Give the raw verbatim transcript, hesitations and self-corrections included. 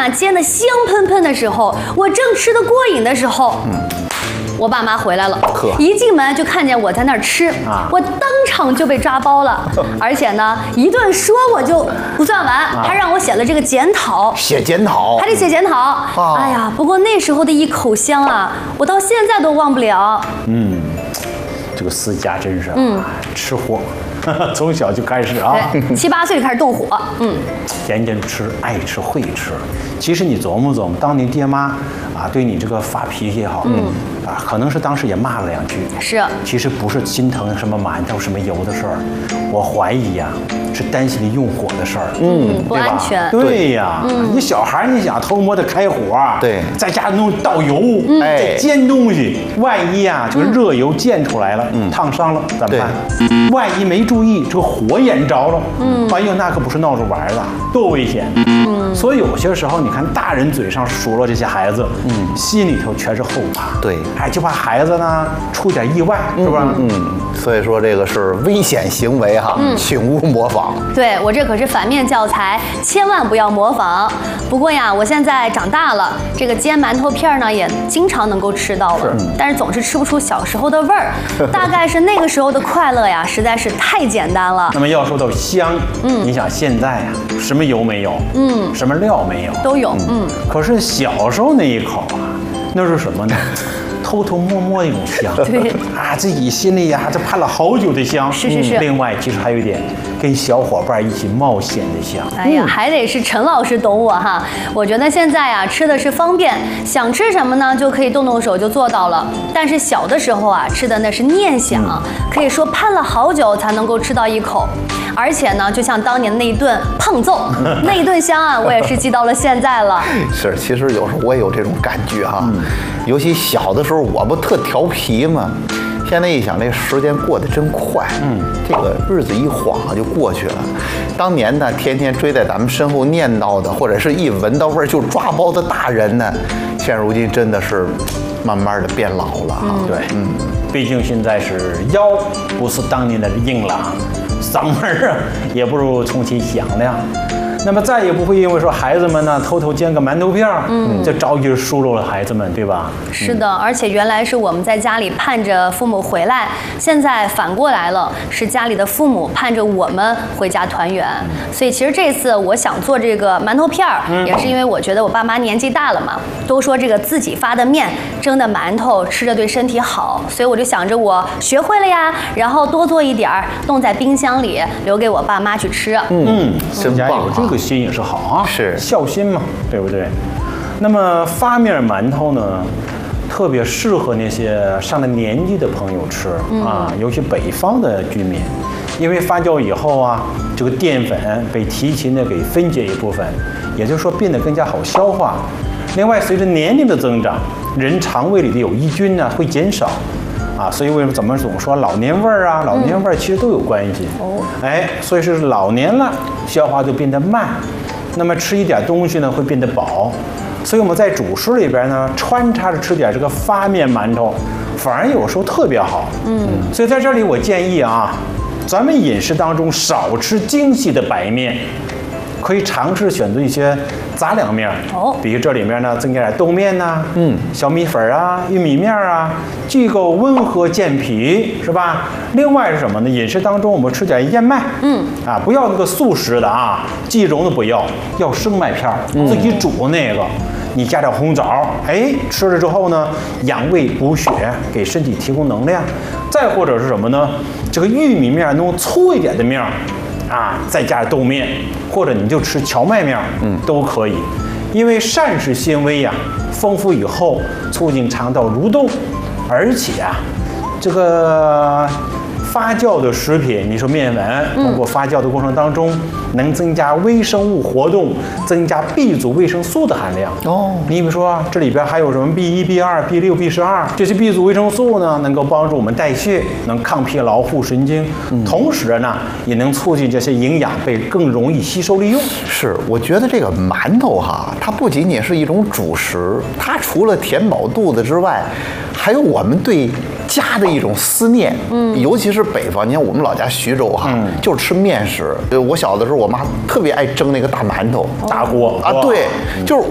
呀煎得香喷喷的时候，我正吃得过瘾的时候，嗯。我爸妈回来了，一进门就看见我在那儿吃，啊、我当场就被抓包了，而且呢，一顿说我就不算完，啊、还让我写了这个检讨， 写检讨， 还得写检讨。啊、哎呀，不过那时候的一口香啊，我到现在都忘不了。 嗯，这个思佳真是，嗯，吃货。从小就开始啊， 七八岁就开始动火，嗯， 天天吃，爱吃，会吃。其实你琢磨琢磨，当年爹妈啊对你这个发脾气也好，嗯，啊，可能是当时也骂了两句， 是， 其实不是心疼什么馒头什么油的事儿，我怀疑呀、啊，是担心你用火的事儿， 嗯，不安全。 对呀，嗯、你小孩你想偷摸的开火， 对， 在家弄倒油， 嗯、 再煎东西，万一啊这个热油溅出来了，嗯，烫伤了怎么办？万一没注意，这个火眼着了，嗯，哎呦，那可不是闹着玩的，多危险。嗯，所以有些时候，你看大人嘴上数落这些孩子，嗯，心里头全是后怕。 对， 哎，就怕孩子呢出点意外，是吧？ 嗯，所以说这个是危险行为哈，嗯、请勿模仿。 对我这可是反面教材，千万不要模仿。不过呀，我现在长大了，这个煎馒头片呢也经常能够吃到了，是但是总是吃不出小时候的味儿。大概是那个时候的快乐呀，实在是太简单了。 那么要说到香，嗯，你想现在呀，什么油没有？嗯，什么料没有？ 都有。嗯， 可是小时候那一口啊，那是什么呢？偷偷摸摸一种香， 对啊，自己心里呀、啊，这盼了好久的香。 是是是。 另外，其实还有一点跟小伙伴一起冒险的香。 哎呀，还得是陈老师懂我哈。我觉得现在啊，吃的是方便，想吃什么呢，就可以动动手就做到了。但是小的时候啊，吃的那是念想，嗯、可以说盼了好久才能够吃到一口。而且呢，就像当年那一顿胖揍，那一顿香啊，我也是记到了现在了。 是，其实有时候我也有这种感觉哈，嗯、尤其小的时候，我不特调皮嘛。现在一想，这时间过得真快，嗯，这个日子一晃啊就过去了。当年呢，天天追在咱们身后念叨的，或者是一闻到味儿就抓包的大人呢，现如今真的是慢慢的变老了哈。 嗯、对，嗯，毕竟现在是腰不是当年的硬朗。嗓门啊，也不如从前响亮。那么再也不会因为说孩子们呢偷偷煎个馒头片儿，嗯，就着急疏漏了孩子们，对吧？ 是的，而且原来是我们在家里盼着父母回来，现在反过来了，是家里的父母盼着我们回家团圆。所以其实这次我想做这个馒头片儿，嗯、也是因为我觉得我爸妈年纪大了嘛，都说这个自己发的面蒸的馒头吃着对身体好，所以我就想着我学会了呀，然后多做一点儿，冻在冰箱里留给我爸妈去吃。 嗯，真棒啊！这个心也是好啊， 是孝心嘛，对不对？那么发面馒头呢，特别适合那些上了年纪的朋友吃、嗯、啊，尤其北方的居民，因为发酵以后啊，这个淀粉被提前的给分解一部分，也就是说变得更加好消化。另外，随着年龄的增长，人肠胃里的有益菌呢会减少。啊，所以为什么怎么总说老年味儿啊？老年味儿其实都有关系。哦、嗯，哎，所以是老年了，消化就变得慢，那么吃一点东西呢会变得饱。所以我们在主食里边呢穿插着吃点这个发面馒头，反而有时候特别好。嗯，所以在这里我建议啊，咱们饮食当中少吃精细的白面。可以尝试选择一些杂粮面哦，比如这里面呢增加点豆面呐、啊，嗯，小米粉啊，玉米面啊，既够温和健脾，是吧？另外是什么呢？饮食当中我们吃点燕麦，嗯，啊，不要那个速食的啊，即溶的不要，要生麦片，自己煮那个。嗯，你加点红枣，哎，吃了之后呢，养胃补血，给身体提供能量。再或者是什么呢？这个玉米面弄粗一点的面。啊，再加点豆面，或者你就吃荞麦面，嗯，都可以，因为膳食纤维呀、啊、丰富以后，促进肠道蠕动，而且啊，这个发酵的食品，你说面粉通过发酵的过程当中，能增加微生物活动，增加 B 族维生素的含量。哦，你比如说这里边还有什么 B 一、B 二、B 六、B 十二，这些 B 族维生素呢，能够帮助我们代谢，能抗疲劳、护神经，嗯、同时呢，也能促进这些营养被更容易吸收利用。 是，我觉得这个馒头哈，它不仅仅是一种主食，它除了填饱肚子之外，还有我们对家的一种思念。嗯，尤其是北方，你看我们老家徐州哈，嗯、就是吃面食。我小的时候，我妈特别爱蒸那个大馒头， 大锅啊，对，就是